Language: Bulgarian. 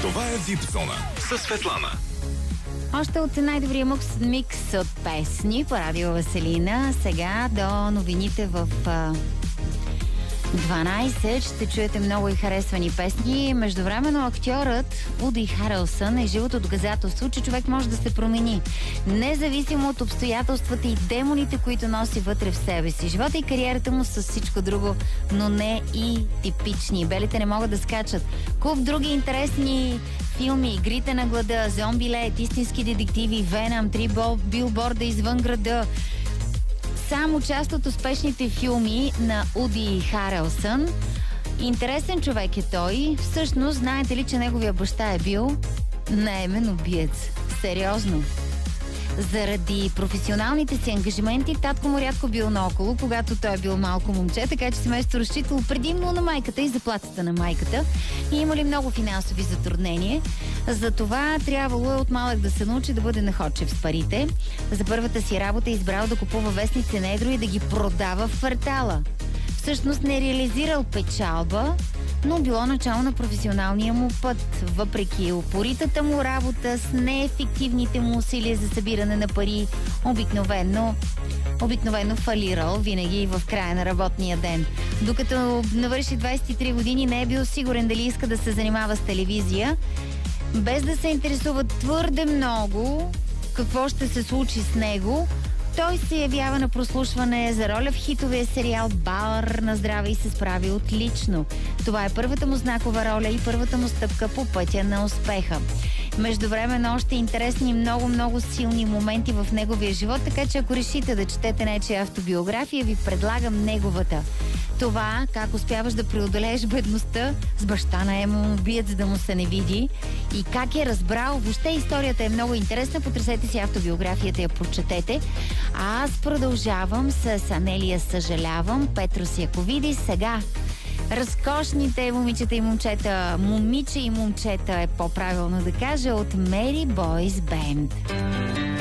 Това е Вип Зона със Светлана. Още от най-добрия микс от песни по Радио Веселина. Сега до новините в 12 ще чуете много и харесвани песни. Междувременно актьорът Уди Харелсън е живото доказателство, че човек може да се промени, независимо от обстоятелствата и демоните, които носи вътре в себе си. Живота и кариерата му са всичко друго, но не и типични. Белите не могат да скачат. Куп други интересни филми: Игрите на глада, Зомбилет, Истински детективи, Венъм, 3 билборда извън града. Само част от успешните филми на Уди Харелсън. Интересен човек е той. Всъщност, знаете ли, че неговия баща е бил наемен убиец? Сериозно. Заради професионалните си ангажименти, татко му рядко бил наоколо, когато той е бил малко момче, така че семейството разчитало предимно на майката и заплатата на майката. И имали много финансови затруднения. Затова трябвало от малък да се научи да бъде находчив с парите. За първата си работа е избрал да купува вестници на едро и да ги продава в квартала. Всъщност не реализирал печалба, но било начало на професионалния му път. Въпреки упоритата му работа с неефективните му усилия за събиране на пари, обикновено фалирал винаги в края на работния ден. Докато навърши 23 години, не е бил сигурен дали иска да се занимава с телевизия, без да се интересува твърде много какво ще се случи с него. Той се явява на прослушване за роля в хитовия сериал "Бар на здраве" и се справи отлично. Това е първата му знакова роля и първата му стъпка по пътя на успеха. Междувременно още интересни, много силни моменти в неговия живот, така че ако решите да четете нечия автобиография, ви предлагам неговата. Това, как успяваш да преодолееш бедността с баща на убиец да му се не види и как е разбрал. Въобще историята е много интересна. Потресете си автобиографията, я прочетете. А аз продължавам с Анелия "Съжалявам", Петрос Яковидис. Сега разкошните момичета и момчета, момиче и момчета е по-правилно да кажа, от Mary Boys Band.